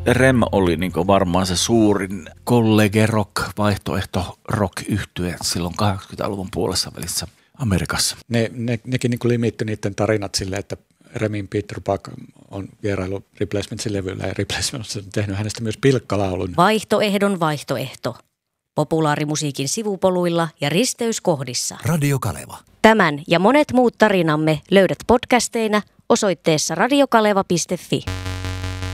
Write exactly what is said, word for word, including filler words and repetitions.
Rem oli niin varmaan se suurin kollege rock, vaihtoehto rock-yhtye silloin kahdeksankymmentäluvun puolessa välissä Amerikassa. Ne, ne, nekin niin limitti niiden tarinat silleen, että Remin Peter Buck on vierailu Replacementsin levyllä ja Replacements on tehnyt hänestä myös pilkkalaulun. Vaihtoehdon vaihtoehto. Populaarimusiikin sivupoluilla ja risteyskohdissa. Radio Kaleva. Tämän ja monet muut tarinamme löydät podcasteina osoitteessa radiokaleva piste fi.